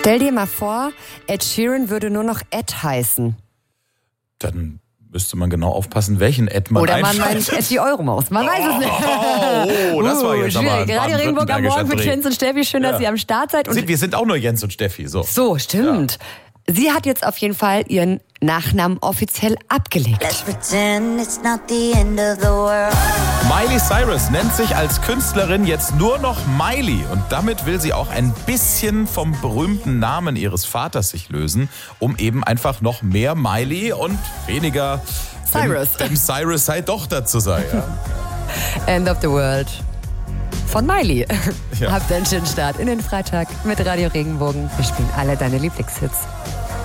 Stell dir mal vor, Ed Sheeran würde nur noch Ed heißen. Dann müsste man genau aufpassen, welchen Ed man Oder man einschaltet. meint Ed die Euromaus. Man weiß es nicht. Oh, das war jetzt aber ein Radio Regenburg am Morgen mit Jens und Steffi. Schön, dass ihr am Start seid. Und Wir sind auch nur Jens und Steffi. So, stimmt. Ja. Sie hat jetzt auf jeden Fall ihren Nachnamen offiziell abgelegt. Miley Cyrus nennt sich als Künstlerin jetzt nur noch Miley. Und damit will sie auch ein bisschen vom berühmten Namen ihres Vaters sich lösen, um eben einfach noch mehr Miley und weniger Cyrus. Dem Cyrus sei Tochter zu sein. Ja. End of the World. Von Miley. Ja. Habt einen schönen Start in den Freitag mit Radio Regenbogen. Wir spielen alle deine Lieblingshits.